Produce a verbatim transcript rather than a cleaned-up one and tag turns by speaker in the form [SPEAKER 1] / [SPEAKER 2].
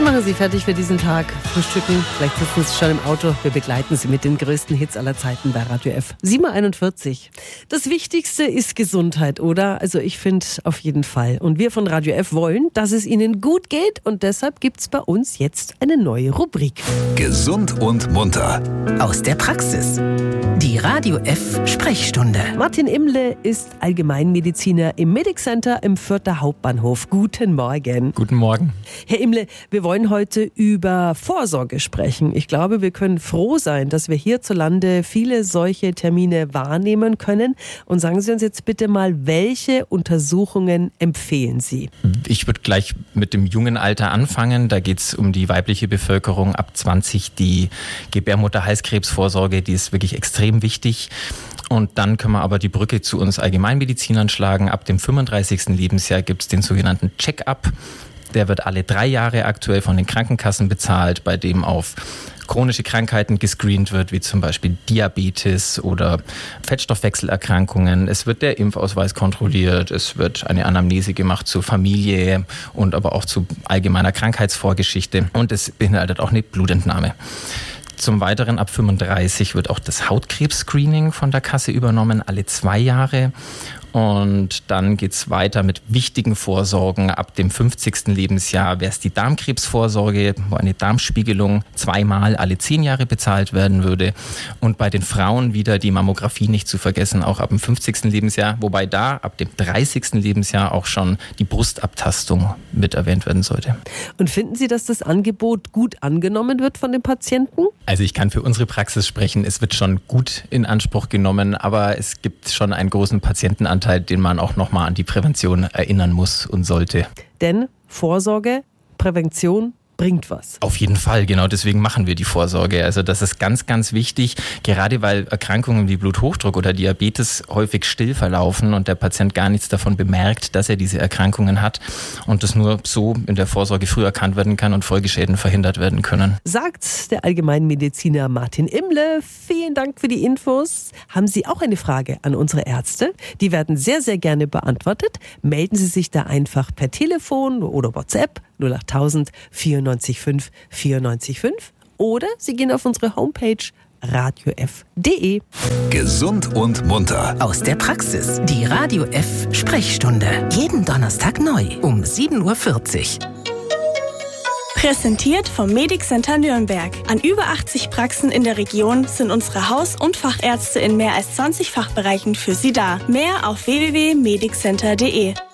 [SPEAKER 1] machen Sie fertig für diesen Tag. Frühstücken, vielleicht sitzen Sie schon im Auto. Wir begleiten Sie mit den größten Hits aller Zeiten bei Radio F. sieben Uhr einundvierzig. Das Wichtigste ist Gesundheit, oder? Also ich finde auf jeden Fall. Und wir von Radio F wollen, dass es Ihnen gut geht. Und deshalb gibt es bei uns jetzt eine neue Rubrik.
[SPEAKER 2] Gesund und munter.
[SPEAKER 3] Aus der Praxis. Die Radio F Sprechstunde.
[SPEAKER 1] Martin Imle ist Allgemeinmediziner im Medic Center im Fürther Hauptbahnhof. Guten Morgen.
[SPEAKER 4] Guten Morgen.
[SPEAKER 1] Herr Imle, wir wollen heute über Vorsorge sprechen. Ich glaube, wir können froh sein, dass wir hierzulande viele solche Termine wahrnehmen können. Und sagen Sie uns jetzt bitte mal, welche Untersuchungen empfehlen Sie?
[SPEAKER 4] Ich würde gleich mit dem jungen Alter anfangen. Da geht es um die weibliche Bevölkerung ab zwanzig. Die Gebärmutter-Halskrebsvorsorge, die ist wirklich extrem wichtig. Und dann können wir aber die Brücke zu uns Allgemeinmedizinern schlagen. Ab dem fünfunddreißigsten Lebensjahr gibt es den sogenannten Check-up. Der wird alle drei Jahre aktuell von den Krankenkassen bezahlt, bei dem auf chronische Krankheiten gescreent wird, wie zum Beispiel Diabetes oder Fettstoffwechselerkrankungen. Es wird der Impfausweis kontrolliert, es wird eine Anamnese gemacht zur Familie und aber auch zu allgemeiner Krankheitsvorgeschichte. Und es beinhaltet auch eine Blutentnahme. Zum Weiteren ab fünfunddreißig wird auch das Hautkrebs-Screening von der Kasse übernommen, alle zwei Jahre. Und dann geht's weiter mit wichtigen Vorsorgen. Ab dem fünfzigsten Lebensjahr wäre es die Darmkrebsvorsorge, wo eine Darmspiegelung zweimal alle zehn Jahre bezahlt werden würde. Und bei den Frauen wieder die Mammographie nicht zu vergessen, auch ab dem fünfzigsten Lebensjahr. Wobei da ab dem dreißigsten Lebensjahr auch schon die Brustabtastung mit erwähnt werden sollte.
[SPEAKER 1] Und finden Sie, dass das Angebot gut angenommen wird von den Patienten?
[SPEAKER 4] Also ich kann für unsere Praxis sprechen. Es wird schon gut in Anspruch genommen, aber es gibt schon einen großen Patientenanteil, den man auch nochmal an die Prävention erinnern muss und sollte.
[SPEAKER 1] Denn Vorsorge, Prävention bringt was.
[SPEAKER 4] Auf jeden Fall, genau deswegen machen wir die Vorsorge. Also das ist ganz, ganz wichtig, gerade weil Erkrankungen wie Bluthochdruck oder Diabetes häufig still verlaufen und der Patient gar nichts davon bemerkt, dass er diese Erkrankungen hat und das nur so in der Vorsorge früh erkannt werden kann und Folgeschäden verhindert werden können.
[SPEAKER 1] Sagt der Allgemeinmediziner Martin Imle. Vielen Dank für die Infos. Haben Sie auch eine Frage an unsere Ärzte? Die werden sehr, sehr gerne beantwortet. Melden Sie sich da einfach per Telefon oder WhatsApp null achttausend vierundneunzig fünf vierundneunzig fünf oder Sie gehen auf unsere Homepage radio f punkt de.
[SPEAKER 2] Gesund und munter.
[SPEAKER 3] Aus der Praxis. Die Radio F Sprechstunde. Jeden Donnerstag neu um sieben Uhr vierzig.
[SPEAKER 5] Präsentiert vom Medic Center Nürnberg. An über achtzig Praxen in der Region sind unsere Haus- und Fachärzte in mehr als zwanzig Fachbereichen für Sie da. Mehr auf w w w punkt medic center punkt de.